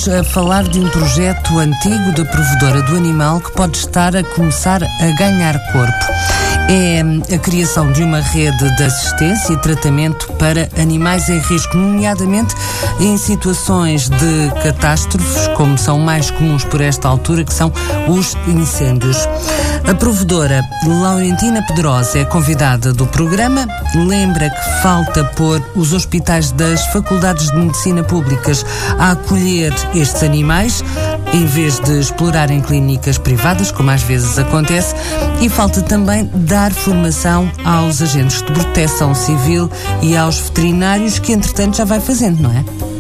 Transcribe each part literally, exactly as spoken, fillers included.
Estamos a falar de um projeto antigo da Provedora do Animal que pode estar a começar a ganhar corpo. É a criação de uma rede de assistência e tratamento para animais em risco, nomeadamente em situações de catástrofes, como são mais comuns por esta altura, que são os incêndios. A provedora Laurentina Pedrosa é convidada do programa, lembra que falta pôr os hospitais das faculdades de medicina públicas a acolher estes animais, em vez de explorarem clínicas privadas, como às vezes acontece, e falta também dar formação aos agentes de proteção civil e aos veterinários, que entretanto já vai fazendo, não é?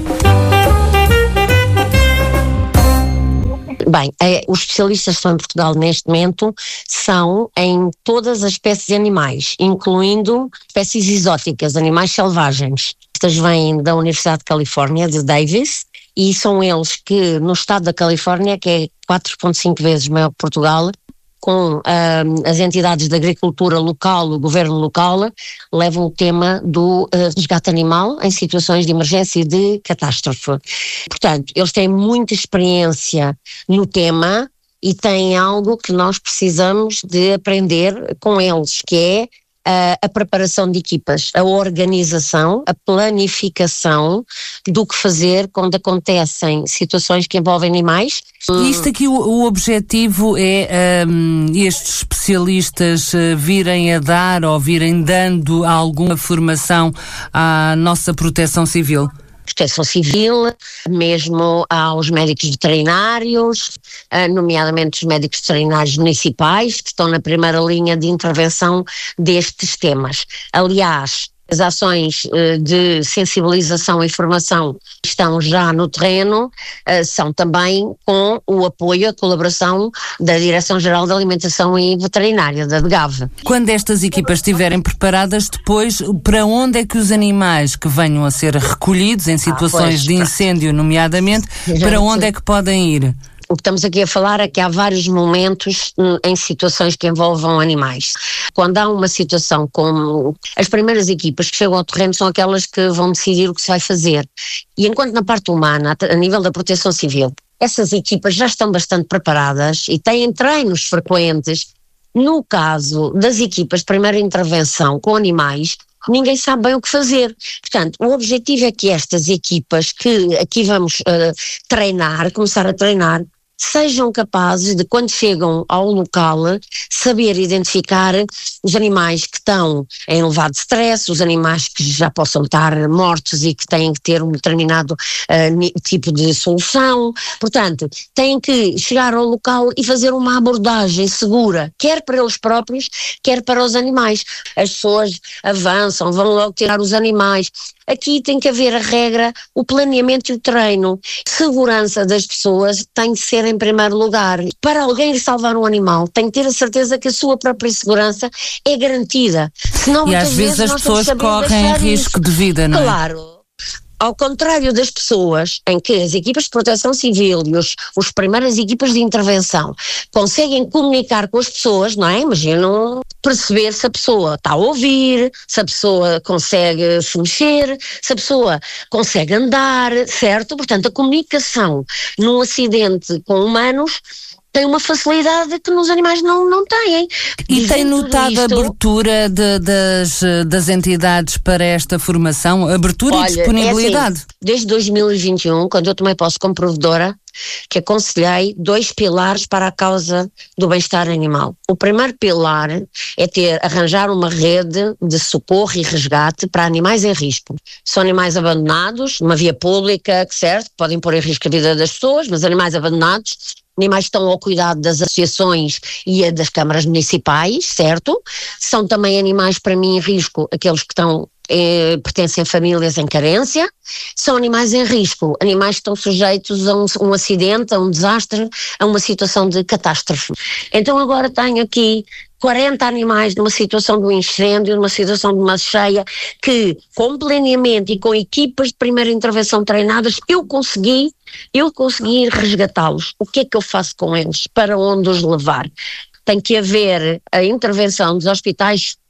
Bem, é, os especialistas que estão em Portugal neste momento são em todas as espécies de animais, incluindo espécies exóticas, animais selvagens. Estas vêm da Universidade de Califórnia, de Davis, e são eles que, no estado da Califórnia, que é quatro vírgula cinco vezes maior que Portugal, com uh, as entidades de agricultura local, o governo local, levam o tema do uh, resgate animal em situações de emergência e de catástrofe. Portanto, eles têm muita experiência no tema e têm algo que nós precisamos de aprender com eles, que é a, a preparação de equipas, a organização, a planificação do que fazer quando acontecem situações que envolvem animais. Isto aqui, o, o objetivo é um, estes especialistas uh, virem a dar ou virem dando alguma formação à nossa proteção civil? Proteção civil, mesmo aos médicos veterinários, nomeadamente os médicos veterinários municipais, que estão na primeira linha de intervenção destes temas. Aliás, as ações de sensibilização e formação estão já no terreno, são também com o apoio, a colaboração da Direção-Geral da Alimentação e Veterinária, da D G A V. Quando estas equipas estiverem preparadas, depois, para onde é que os animais que venham a ser recolhidos em situações ah, pois, de incêndio, nomeadamente, para onde é que podem ir? O que estamos aqui a falar é que há vários momentos em situações que envolvam animais. Quando há uma situação como as primeiras equipas que chegam ao terreno são aquelas que vão decidir o que se vai fazer. E enquanto na parte humana, a nível da proteção civil, essas equipas já estão bastante preparadas e têm treinos frequentes. No caso das equipas de primeira intervenção com animais, ninguém sabe bem o que fazer. Portanto, o objetivo é que estas equipas que aqui vamos uh, treinar, começar a treinar, sejam capazes de, quando chegam ao local, saber identificar os animais que estão em elevado stress, os animais que já possam estar mortos e que têm que ter um determinado uh, tipo de solução. Portanto, têm que chegar ao local e fazer uma abordagem segura, quer para eles próprios, quer para os animais. As pessoas avançam, vão logo tirar os animais. Aqui tem que haver a regra, o planeamento e o treino. Segurança das pessoas tem que ser em primeiro lugar. Para alguém ir salvar um animal, tem que ter a certeza que a sua própria segurança é garantida. Senão, e às vezes, vezes as pessoas correm risco de vida, não é? Claro. Ao contrário das pessoas em que as equipas de proteção civil e os, os primeiras equipas de intervenção conseguem comunicar com as pessoas, não é? Imaginam perceber se a pessoa está a ouvir, se a pessoa consegue se mexer, se a pessoa consegue andar, certo? Portanto, a comunicação num acidente com humanos tem uma facilidade que nos animais não, não têm. E, e tem notado isto, a abertura de, das, das entidades para esta formação? Abertura olha, e disponibilidade? É assim, desde dois mil e vinte e um, quando eu tomei posse como provedora, que aconselhei dois pilares para a causa do bem-estar animal. O primeiro pilar é ter, arranjar uma rede de socorro e resgate para animais em risco. São animais abandonados, numa via pública, certo? Podem pôr em risco a vida das pessoas, mas animais abandonados, animais que estão ao cuidado das associações e das câmaras municipais, certo? São também animais, para mim, em risco, aqueles que estão Eh, pertencem a famílias em carência, são animais em risco, animais que estão sujeitos a um, um acidente, a um desastre, a uma situação de catástrofe. Então agora tenho aqui quarenta animais numa situação de um incêndio, numa situação de uma cheia, que com planeamento e com equipas de primeira intervenção treinadas, eu consegui, eu consegui resgatá-los. O que é que eu faço com eles? Para onde os levar? Tem que haver a intervenção dos hospitais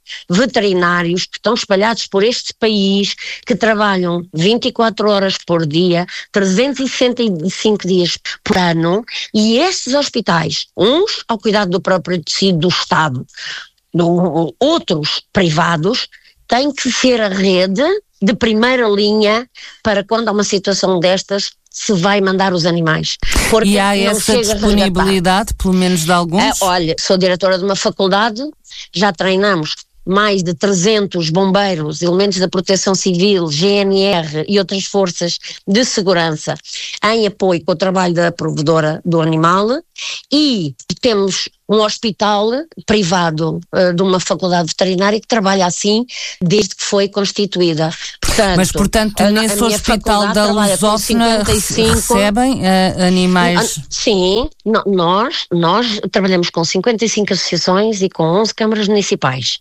veterinários que estão espalhados por este país, que trabalham vinte e quatro horas por dia, trezentos e sessenta e cinco dias por ano, e estes hospitais, uns ao cuidado do próprio tecido do Estado, do, outros privados, têm que ser a rede de primeira linha para quando há uma situação destas se vai mandar os animais. Porque e há essa disponibilidade, pelo menos de alguns? É, olha, sou diretora de uma faculdade, já treinamos mais de trezentos bombeiros, elementos da Proteção Civil, G N R e outras forças de segurança em apoio com o trabalho da provedora do animal, e temos um hospital privado uh, de uma faculdade veterinária que trabalha assim desde que foi constituída. Portanto, mas, portanto, a, nesse a hospital da Lusófona recebem uh, animais? Sim, no, nós, nós trabalhamos com cinquenta e cinco associações e com onze câmaras municipais.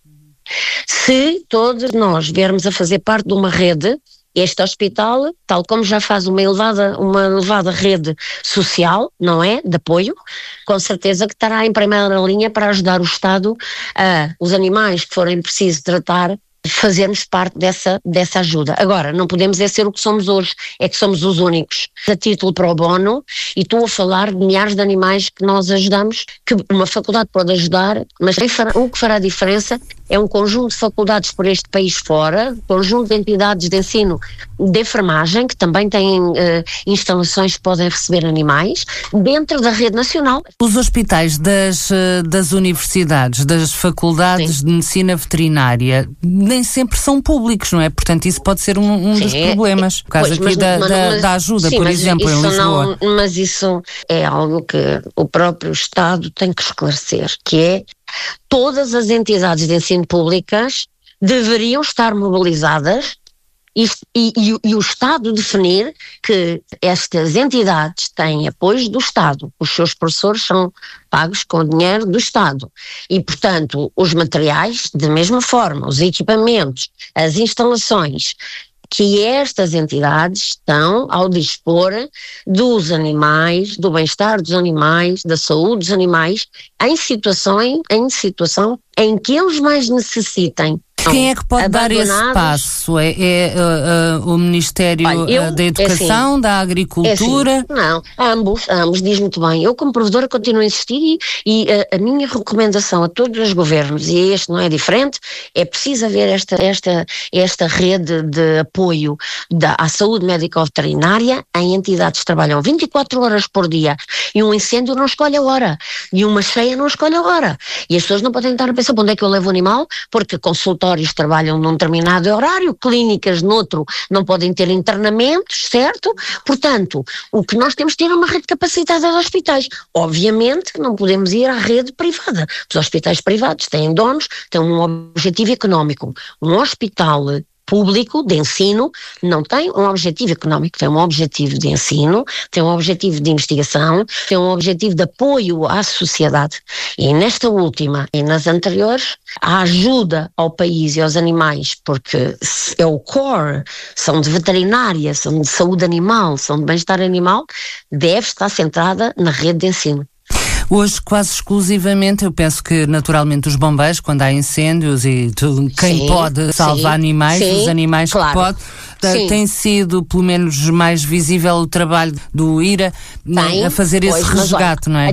Se todos nós viermos a fazer parte de uma rede, este hospital, tal como já faz uma elevada, uma elevada rede social, não é? De apoio, com certeza que estará em primeira linha para ajudar o Estado a os animais que forem preciso tratar, fazermos parte dessa, dessa ajuda. Agora, não podemos é ser o que somos hoje, é que somos os únicos. A título pro bono, e estou a falar de milhares de animais que nós ajudamos, que uma faculdade pode ajudar, mas o que fará a diferença é um conjunto de faculdades por este país fora, conjunto de entidades de ensino de enfermagem, que também têm uh, instalações que podem receber animais, dentro da rede nacional. Os hospitais das, das universidades, das faculdades Sim. de medicina veterinária, nem sempre são públicos, não é? Portanto, isso pode ser um, um dos problemas. Por causa pois, aqui mas, da, mas, da, mas, da ajuda, sim, por exemplo, em Lisboa. Não, mas isso é algo que o próprio Estado tem que esclarecer, que é todas as entidades de ensino públicas deveriam estar mobilizadas e, e, e, e o Estado definir que estas entidades têm apoio do Estado, os seus professores são pagos com dinheiro do Estado e, portanto, os materiais, da mesma forma, os equipamentos, as instalações, que estas entidades estão ao dispor dos animais, do bem-estar dos animais, da saúde dos animais, em situação, em situação em que eles mais necessitem. Quem é que pode dar esse passo? É, é uh, uh, o Ministério Olha, eu, da Educação, é assim, da Agricultura? É assim, não, ambos, ambos, diz muito bem. Eu como provedora continuo a insistir e, e a, a minha recomendação a todos os governos, e este não é diferente, é preciso haver esta, esta, esta rede de apoio da, à saúde médico-veterinária em entidades que trabalham vinte e quatro horas por dia, e um incêndio não escolhe a hora, e uma cheia não escolhe a hora, e as pessoas não podem estar a pensar para onde é que eu levo o animal, porque consultórios trabalham num determinado horário, clínicas noutro não podem ter internamentos, certo? Portanto, o que nós temos de ter é uma rede capacitada de hospitais. Obviamente que não podemos ir à rede privada. Os hospitais privados têm donos, têm um objetivo económico. Um hospital público de ensino não tem um objetivo económico, tem um objetivo de ensino, tem um objetivo de investigação, tem um objetivo de apoio à sociedade. E nesta última e nas anteriores, a ajuda ao país e aos animais, porque é o core, são de veterinária, são de saúde animal, são de bem-estar animal, deve estar centrada na rede de ensino. Hoje, quase exclusivamente, eu penso que naturalmente os bombeiros, quando há incêndios e tudo, quem sim, pode salvar sim, animais, sim, os animais claro, que pode, tem sido pelo menos mais visível o trabalho do I R A tem, a fazer pois, esse resgate, não é?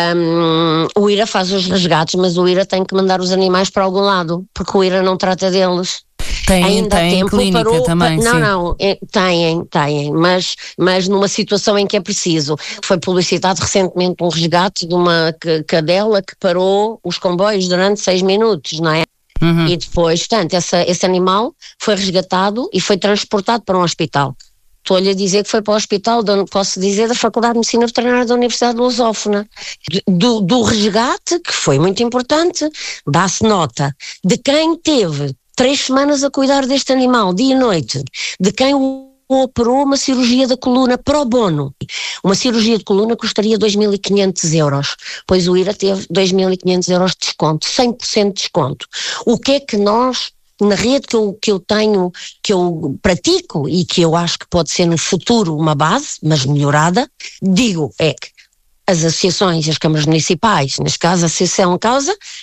Um, o I R A faz os resgates, mas o I R A tem que mandar os animais para algum lado, porque o I R A não trata deles. Tem, ainda tem tempo clínica parou, também, Não, sim. não, é, têm, têm, mas, mas numa situação em que é preciso. Foi publicitado recentemente um resgate de uma cadela que parou os comboios durante seis minutos, não é? Uhum. E depois, portanto, essa, esse animal foi resgatado e foi transportado para um hospital. Estou-lhe a dizer que foi para o hospital, de, posso dizer, da Faculdade de Medicina Veterinária da Universidade de Lusófona. Do, do resgate, que foi muito importante, dá-se nota de quem teve três semanas a cuidar deste animal, dia e noite, de quem o operou uma cirurgia da coluna pro bono. Uma cirurgia de coluna custaria dois mil e quinhentos euros, pois o I R A teve dois mil e quinhentos euros de desconto, cem por cento de desconto. O que é que nós, na rede que eu, que eu tenho, que eu pratico e que eu acho que pode ser no futuro uma base, mas melhorada, digo é que as associações e as câmaras municipais, neste caso a Associação Causa,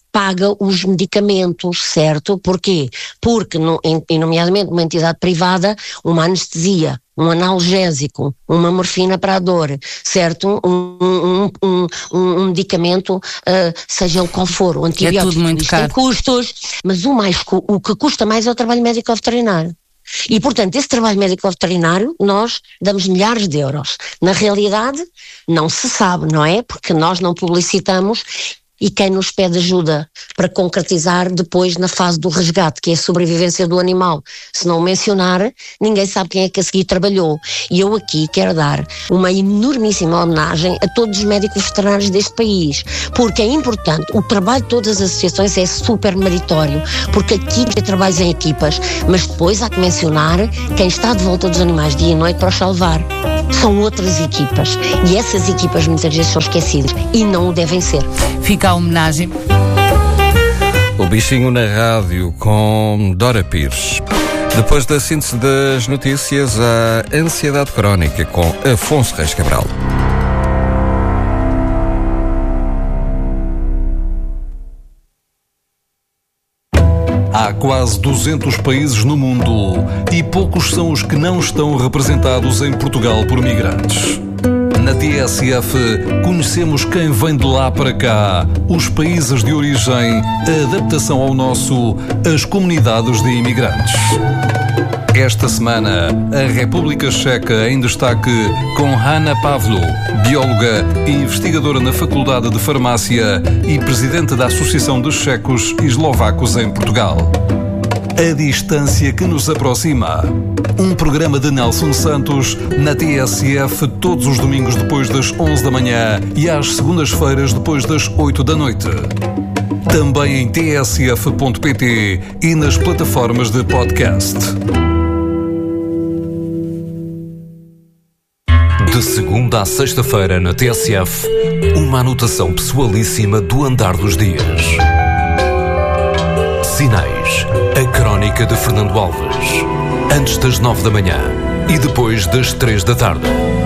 paga os medicamentos, certo? Porquê? Porque, no, em, nomeadamente numa entidade privada, uma anestesia, um analgésico, uma morfina para a dor, certo? Um, um, um, um, um medicamento, uh, seja ele qual for, o antibiótico, é tudo muito isto caro. tem custos, mas o, mais, o que custa mais é o trabalho médico-veterinário. E, portanto, esse trabalho médico-veterinário, nós damos milhares de euros. Na realidade, não se sabe, não é? Porque nós não publicitamos. E quem nos pede ajuda para concretizar depois na fase do resgate, que é a sobrevivência do animal, se não mencionar, ninguém sabe quem é que a seguir trabalhou. E eu aqui quero dar uma enormíssima homenagem a todos os médicos veterinários deste país, porque é importante, o trabalho de todas as associações é super meritório, porque aqui tem trabalhos em equipas, mas depois há que mencionar quem está de volta dos animais dia e noite para os salvar. São outras equipas, e essas equipas muitas vezes são esquecidas, e não o devem ser. Fica a homenagem. O Bichinho na Rádio com Dora Pires. Depois da síntese das notícias, a Ansiedade Crónica com Afonso Reis Cabral. Há quase duzentos países no mundo e poucos são os que não estão representados em Portugal por migrantes. Na T S F, conhecemos quem vem de lá para cá, os países de origem, a adaptação ao nosso, as comunidades de imigrantes. Esta semana, a República Checa em destaque com Hanna Pavlo, bióloga e investigadora na Faculdade de Farmácia e presidente da Associação dos Checos e Eslovacos em Portugal. A distância que nos aproxima. Um programa de Nelson Santos na T S F todos os domingos depois das onze da manhã e às segundas-feiras depois das oito da noite. Também em t s f ponto p t e nas plataformas de podcast. De segunda à sexta-feira na T S F, uma anotação pessoalíssima do andar dos dias. Sinais, a crónica de Fernando Alves. Antes das nove da manhã e depois das três da tarde.